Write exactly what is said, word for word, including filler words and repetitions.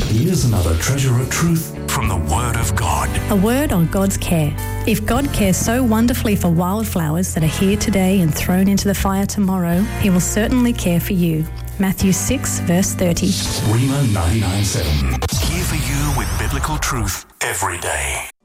Here's another treasure of truth from the Word of God. A word on God's care. If God cares so wonderfully for wildflowers that are here today and thrown into the fire tomorrow, He will certainly care for you. Matthew six, verse thirty. Rhema ninety-nine point seven. Here for you with biblical truth every day.